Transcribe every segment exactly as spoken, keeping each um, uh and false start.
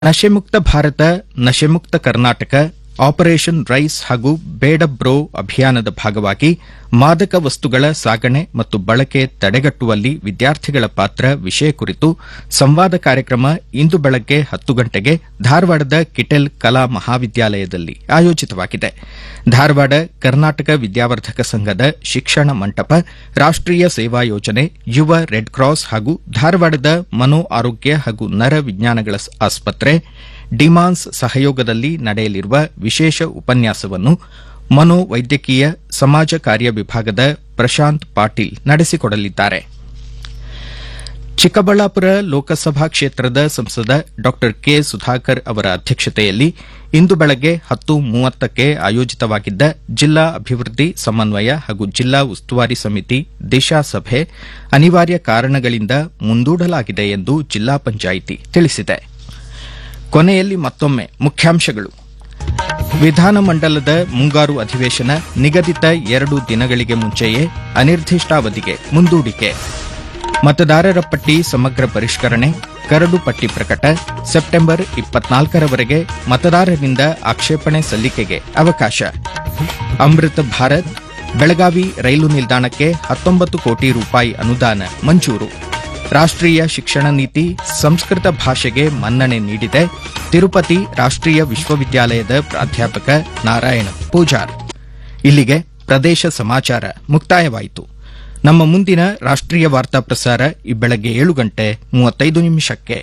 ನಶೆಮುಕ್ತ Bharat ನಶೆಮುಕ್ತ Karnataka operation rice ಹಾಗೂ ಬೇಡ bro ಅಭಿಯಾನದ ಭಾಗವಾಗಿ ಮಾದಕ ವಸ್ತುಗಳ ಸಾಗಣೆ ಮತ್ತು ಬಳಕೆ ತಡೆಗಟ್ಟುವಲ್ಲಿ ವಿದ್ಯಾರ್ಥಿಗಳ ಪಾತ್ರ ವಿಷಯ ಕುರಿತು ಸಂವಾದ ಕಾರ್ಯಕ್ರಮ ಇಂದು ಬೆಳಗ್ಗೆ ಹತ್ತು ಗಂಟೆಗೆ ಧಾರವಾಡದ ಕಿಟೆಲ್ ಕಲಾ ಮಹಾವಿದ್ಯಾಲಯದಲ್ಲಿ ಆಯೋಜಿತವಾಗಿದೆ. ಧಾರವಾಡ ಕರ್ನಾಟಕ ವಿದ್ಯಾವರ್ಧಕ ಸಂಘದ ಶಿಕ್ಷಣ ಮಂಟಪ, ರಾಷ್ಟೀಯ ಸೇವಾ ಯೋಜನೆ, ಯುವ ರೆಡ್ ಕ್ರಾಸ್ ಹಾಗೂ ಧಾರವಾಡದ ಮನೋ ಆರೋಗ್ಯ ಹಾಗೂ ನರ ವಿಜ್ಞಾನಗಳ ಆಸ್ಪತ್ರೆ ಡಿಮಾನ್ಸ್ ಸಹಯೋಗದಲ್ಲಿ ನಡೆಯಲಿರುವ ವಿಶೇಷ ಉಪನ್ಯಾಸವನ್ನು ಮನೋವೈದ್ಯಕೀಯ ಸಮಾಜ ಕಾರ್ಯ ವಿಭಾಗದ ಪ್ರಶಾಂತ್ ಪಾಟೀಲ್ ನಡೆಸಿಕೊಡಲಿದ್ದಾರೆ. ಚಿಕ್ಕಬಳ್ಳಾಪುರ ಲೋಕಸಭಾ ಕ್ಷೇತ್ರದ ಸಂಸದ ಡಾ ಕೆ ಸುಧಾಕರ್ ಅವರ ಅಧ್ಯಕ್ಷತೆಯಲ್ಲಿ ಇಂದು ಬೆಳಗ್ಗೆ ಹತ್ತು ಮೂವತ್ತಕ್ಕೆ ಆಯೋಜಿತವಾಗಿದ್ದ ಜಿಲ್ಲಾ ಅಭಿವೃದ್ಧಿ ಸಮನ್ವಯ ಹಾಗೂ ಜಿಲ್ಲಾ ಉಸ್ತುವಾರಿ ಸಮಿತಿ ದಿಶಾ ಸಭೆ ಅನಿವಾರ್ಯ ಕಾರಣಗಳಿಂದ ಮುಂದೂಡಲಾಗಿದೆ ಎಂದು ಜಿಲ್ಲಾ ಪಂಚಾಯಿತಿ ತಿಳಿಸಿದೆ. ಕೊನೆಯಲ್ಲಿ ಮತ್ತೊಮ್ಮೆ ಮುಖ್ಯಾಂಶಗಳು. ವಿಧಾನಮಂಡಲದ ಮುಂಗಾರು ಅಧಿವೇಶನ ನಿಗದಿತ ಎರಡು ದಿನಗಳಿಗೆ ಮುಂಚೆಯೇ ಅನಿರ್ದಿಷ್ಟಾವಧಿಗೆ ಮುಂದೂಡಿಕೆ. ಮತದಾರರ ಪಟ್ಟಿ ಸಮಗ್ರ ಪರಿಷ್ಕರಣೆ, ಕರಡು ಪಟ್ಟಿ ಪ್ರಕಟ. ಸೆಪ್ಟೆಂಬರ್ ಇಪ್ಪತ್ನಾಲ್ಕರವರೆಗೆ ಮತದಾರರಿಂದ ಆಕ್ಷೇಪಣೆ ಸಲ್ಲಿಕೆಗೆ ಅವಕಾಶ. ಅಮೃತ ಭಾರತ್ ಬೆಳಗಾವಿ ರೈಲು ನಿಲ್ದಾಣಕ್ಕೆ ಹತ್ತೊಂಬತ್ತು ಕೋಟಿ ರೂಪಾಯಿ ಅನುದಾನ ಮಂಜೂರು. ರಾಷ್ಟೀಯ ಶಿಕ್ಷಣ ನೀತಿ ಸಂಸ್ಕೃತ ಭಾಷೆಗೆ ಮನ್ನಣೆ ನೀಡಿದೆ. ತಿರುಪತಿ ರಾಷ್ಟೀಯ ವಿಶ್ವವಿದ್ಯಾಲಯದ ಪ್ರಾಧ್ಯಾಪಕ ನಾರಾಯಣ ಪೂಜಾರ್. ಇಲ್ಲಿಗೆ ಪ್ರದೇಶ ಸಮಾಚಾರ ಮುಕ್ತಾಯವಾಯಿತು. ನಮ್ಮ ಮುಂದಿನ ರಾಷ್ಟೀಯ ವಾರ್ತಾ ಪ್ರಸಾರ ಈ ಬೆಳಗ್ಗೆ ಏಳು ಗಂಟೆ ಮೂವತ್ತೈದು ನಿಮಿಷಕ್ಕೆ.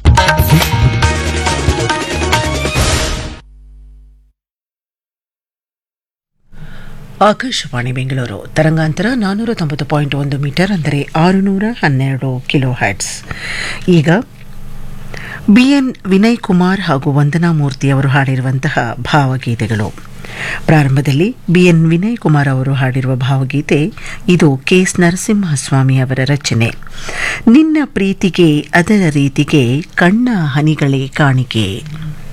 ಆಕಾಶವಾಣಿ ಬೆಂಗಳೂರು ತರಂಗಾಂತರ ನಾನ್ನೂರ ತೊಂಬತ್ತು ಪಾಯಿಂಟ್ ಒಂದು ಮೀಟರ್ ಅಂದರೆ ಆರುನೂರ ಹನ್ನೆರಡು ಕಿಲೋ ಹರ್ಟ್ಸ್. ಈಗ ಬಿಎನ್ ವಿನಯ್ ಕುಮಾರ್ ಹಾಗೂ ವಂದನಾ ಮೂರ್ತಿ ಅವರು ಹಾಡಿರುವಂತಹ ಭಾವಗೀತೆಗಳು. ಪ್ರಾರಂಭದಲ್ಲಿ ಬಿಎನ್ ವಿನಯ್ ಕುಮಾರ್ ಅವರು ಹಾಡಿರುವ ಭಾವಗೀತೆ ಇದು ಕೆಎಸ್ ನರಸಿಂಹಸ್ವಾಮಿ ಅವರ ರಚನೆ. ನಿನ್ನ ಪ್ರೀತಿಗೆ ಅದರ ರೀತಿಗೆ ಕಣ್ಣ ಹನಿಗಳೇ ಕಾಣಿಕೆ.